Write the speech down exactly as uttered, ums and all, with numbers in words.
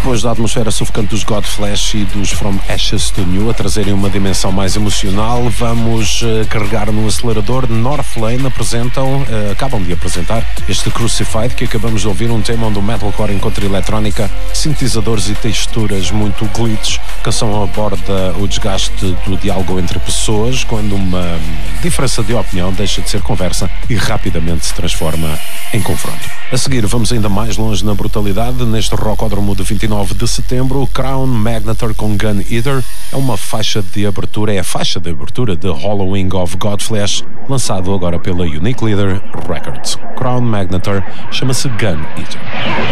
Depois da atmosfera sufocante dos Godflesh e dos From Ashes to New a trazerem uma dimensão mais emocional, vamos uh, carregar no acelerador. Northlane apresentam, uh, acabam de apresentar este Crucified, que acabamos de ouvir, um tema onde o metalcore encontra eletrónica, sintetizadores e texturas muito glitch. A canção aborda o desgaste do diálogo entre pessoas, quando uma diferença de opinião deixa de ser conversa e rapidamente se transforma em confronto. A seguir vamos ainda mais longe na brutalidade. Neste Rocódromo de vinte e nove de setembro, Crown Magnator com Gun Eater é uma faixa de abertura, é a faixa de abertura de Hollowing of Godflesh, lançado agora pela Unique Leader Records. Crown Magnator chama-se Gun Eater.